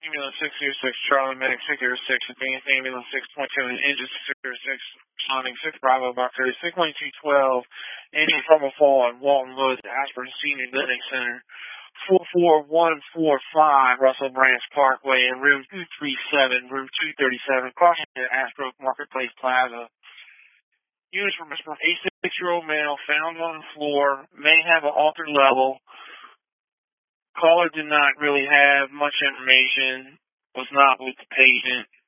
Ambulance 606, Charlie Medic 606, Advanced Ambulance 6.2, Engine 606, responding 6 Bravo Box 36, 2212, engine trouble fall in Walton Woods, Ashburn Senior Living Center, 44145 Russell Branch Parkway, in room 237, room 237, caution at Ashbrook Marketplace Plaza. Units from a 86-year-old male found on the floor, may have an altered level. Caller did not really have much information, was not with the patient.